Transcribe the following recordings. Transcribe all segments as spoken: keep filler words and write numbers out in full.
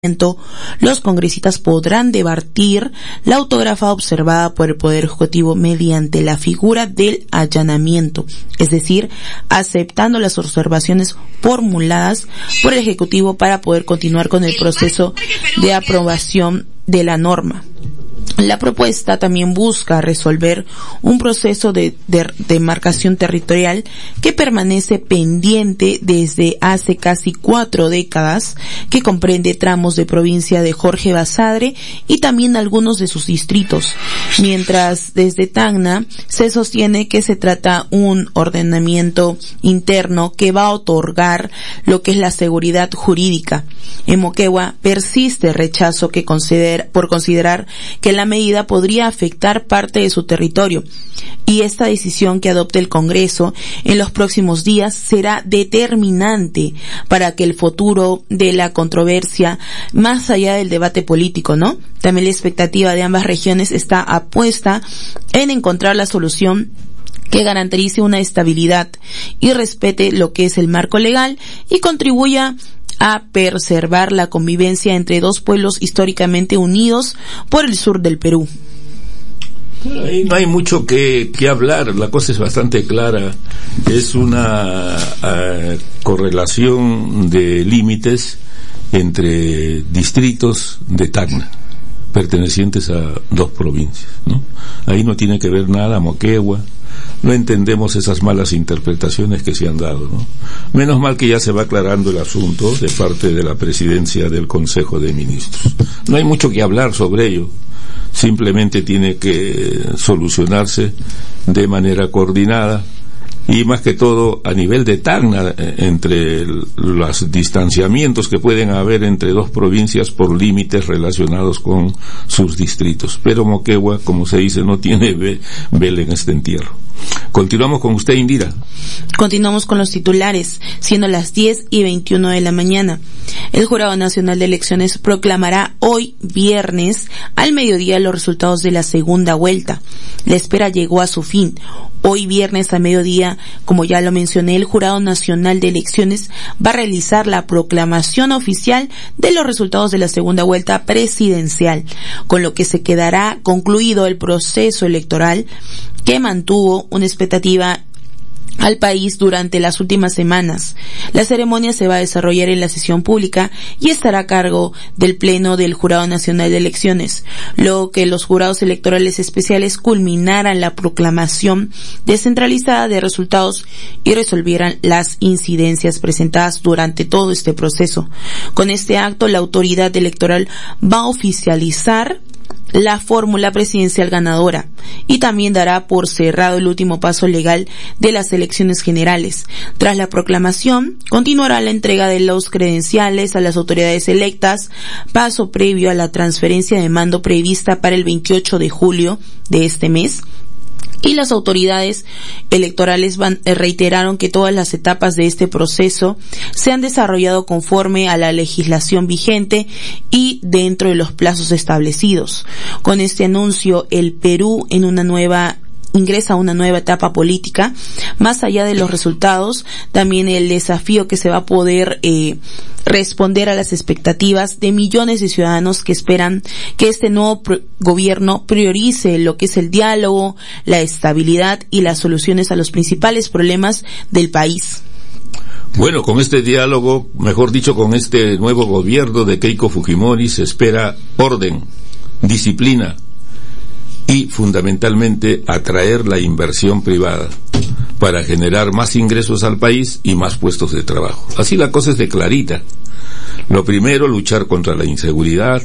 los congresistas podrán debatir la autógrafa observada por el Poder Ejecutivo mediante la figura del allanamiento, es decir, aceptando las observaciones formuladas por el Ejecutivo para poder continuar con el proceso de aprobación de la norma. La propuesta también busca resolver un proceso de, de demarcación territorial que permanece pendiente desde hace casi cuatro décadas, que comprende tramos de provincia de Jorge Basadre y también algunos de sus distritos, mientras desde Tacna se sostiene que se trata un ordenamiento interno que va a otorgar lo que es la seguridad jurídica. En Moquegua persiste el rechazo que considera, por considerar que la medida podría afectar parte de su territorio, y esta decisión que adopte el Congreso en los próximos días será determinante para que el futuro de la controversia, más allá del debate político, ¿no? También la expectativa de ambas regiones está apuesta en encontrar la solución que garantice una estabilidad y respete lo que es el marco legal y contribuya a preservar la convivencia entre dos pueblos históricamente unidos por el sur del Perú. Ahí no hay mucho que, que hablar, la cosa es bastante clara, es una uh, correlación de límites entre distritos de Tacna, pertenecientes a dos provincias, ¿no? Ahí no tiene que ver nada Moquegua. No entendemos esas malas interpretaciones que se han dado, ¿no? Menos mal que ya se va aclarando el asunto de parte de la presidencia del Consejo de Ministros. No hay mucho que hablar sobre ello. Simplemente tiene que solucionarse de manera coordinada y más que todo a nivel de Tacna, entre los distanciamientos que pueden haber entre dos provincias por límites relacionados con sus distritos. Pero Moquegua, como se dice, no tiene vela en este entierro. Continuamos con usted, Indira. Continuamos con los titulares, siendo las diez y veintiuno de la mañana. El Jurado Nacional de Elecciones proclamará hoy, viernes, al mediodía los resultados de la segunda vuelta. La espera llegó a su fin. Hoy viernes a mediodía, como ya lo mencioné, el Jurado Nacional de Elecciones va a realizar la proclamación oficial de los resultados de la segunda vuelta presidencial, con lo que se quedará concluido el proceso electoral que mantuvo una expectativa al país durante las últimas semanas. La ceremonia se va a desarrollar en la sesión pública y estará a cargo del Pleno del Jurado Nacional de Elecciones, luego que los jurados electorales especiales culminaran la proclamación descentralizada de resultados y resolvieran las incidencias presentadas durante todo este proceso. Con este acto, la autoridad electoral va a oficializar la fórmula presidencial ganadora y también dará por cerrado el último paso legal de las elecciones generales. Tras la proclamación, continuará la entrega de los credenciales a las autoridades electas, paso previo a la transferencia de mando prevista para el veintiocho de julio de este mes. Y las autoridades electorales van, eh, reiteraron que todas las etapas de este proceso se han desarrollado conforme a la legislación vigente y dentro de los plazos establecidos. Con este anuncio, el Perú en una nueva ingresa a una nueva etapa política. Más allá de los resultados, también el desafío que se va a poder eh, responder a las expectativas de millones de ciudadanos que esperan que este nuevo pro- gobierno priorice lo que es el diálogo, la estabilidad y las soluciones a los principales problemas del país. Bueno, con este diálogo, mejor dicho, con este nuevo gobierno de Keiko Fujimori se espera orden, disciplina y fundamentalmente atraer la inversión privada para generar más ingresos al país y más puestos de trabajo. Así la cosa es de clarita. Lo primero, luchar contra la inseguridad,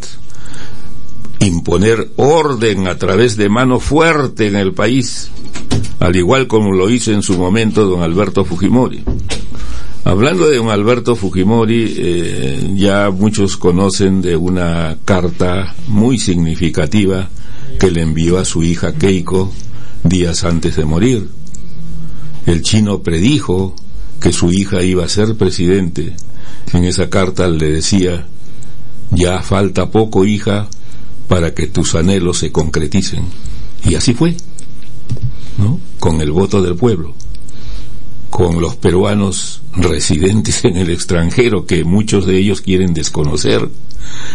imponer orden a través de mano fuerte en el país, al igual como lo hizo en su momento don Alberto Fujimori. Hablando de don Alberto Fujimori, eh, ya muchos conocen de una carta muy significativa que le envió a su hija Keiko días antes de morir. El chino predijo que su hija iba a ser presidente. En esa carta le decía: ya falta poco, hija, para que tus anhelos se concreticen. Y así fue, ¿no? Con el voto del pueblo, con los peruanos residentes en el extranjero, que muchos de ellos quieren desconocer